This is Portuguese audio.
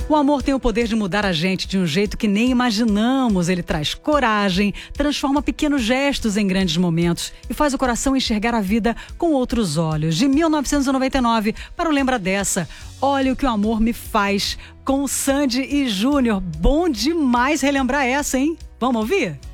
O amor tem o poder de mudar a gente de um jeito que nem imaginamos. Ele traz coragem, transforma pequenos gestos em grandes momentos e faz o coração enxergar a vida com outros olhos. De 1999 para o Lembra Dessa, Olha o que o Amor Me Faz, com Sandy e Júnior. Bom demais relembrar essa, hein? Vamos ouvir?